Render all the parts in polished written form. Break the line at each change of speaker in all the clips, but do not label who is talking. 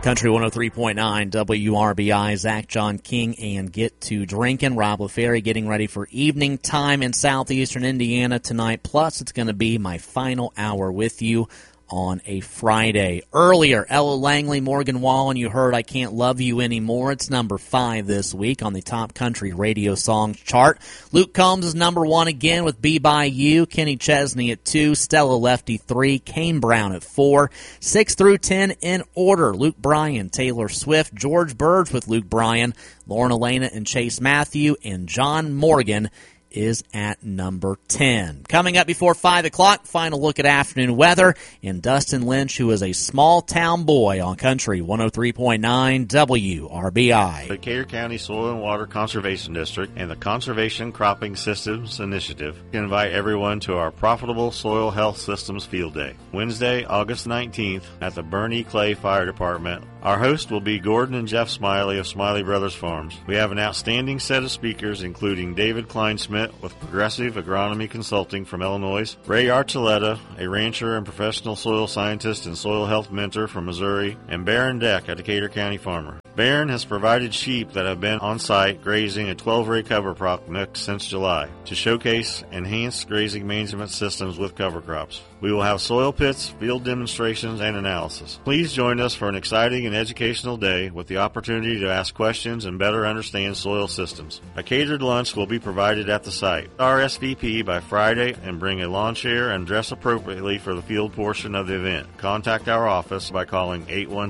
Country 103.9 WRBI, Zach John King, and Get to Drinking. Rob LaFerry getting ready for evening time in southeastern Indiana tonight. Plus, it's going to be my final hour with you on a Friday. Earlier, Ella Langley, Morgan Wallen, you heard I Can't Love You Anymore. It's number 5 this week on the top country radio songs chart. Luke Combs is number 1 again with Be By You. Kenny Chesney at 2, Stella Lefty 3, Kane Brown at 4. 6 through 10 in order. Luke Bryan, Taylor Swift, George Burge with Luke Bryan, Lauren Elena and Chase Matthew, and John Morgan is at number 10. Coming up before 5 o'clock, final look at afternoon weather, and Dustin Lynch, who is a small-town boy on Country 103.9 WRBI.
The Decatur County Soil and Water Conservation District and the Conservation Cropping Systems Initiative invite everyone to our Profitable Soil Health Systems Field Day, Wednesday, August 19th at the Bernie Clay Fire Department. Our host will be Gordon and Jeff Smiley of Smiley Brothers Farms. We have an outstanding set of speakers, including David Kleinsmith with Progressive Agronomy Consulting from Illinois, Ray Archuleta, a rancher and professional soil scientist and soil health mentor from Missouri, and Baron Deck, a Decatur County farmer. Baron has provided sheep that have been on site grazing a 12-ray cover crop mix since July to showcase enhanced grazing management systems with cover crops. We will have soil pits, field demonstrations, and analysis. Please join us for an exciting and educational day with the opportunity to ask questions and better understand soil systems. A catered lunch will be provided at the site. RSVP by Friday and bring a lawn chair and dress appropriately for the field portion of the event. Contact our office by calling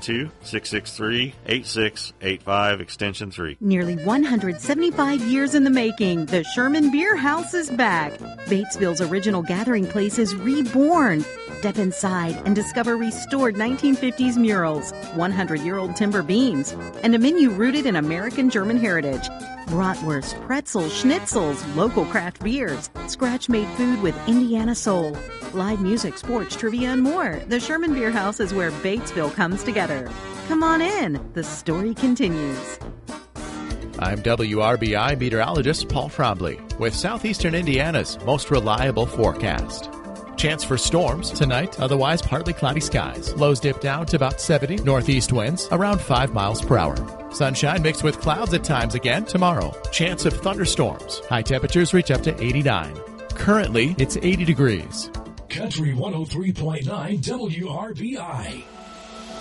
812-663-8685 extension 3.
Nearly 175 years in the making, the Sherman Beer House is back. Batesville's original gathering place is reborn. Step inside and discover restored 1950s murals, 100-year-old timber beams, and a menu rooted in American-German heritage. Bratwurst, pretzels, schnitzels, local craft beers, scratch-made food with Indiana soul, live music, sports, trivia, and more. The Sherman Beer House is where Batesville comes together. Come on in. The story continues.
I'm WRBI meteorologist Paul Frobley with Southeastern Indiana's most reliable forecast. Chance for storms tonight, otherwise partly cloudy skies. Lows dip down to about 70, northeast winds around 5 miles per hour. Sunshine mixed with clouds at times again tomorrow. Chance of thunderstorms. High temperatures reach up to 89. Currently, it's 80 degrees.
Country 103.9 WRBI.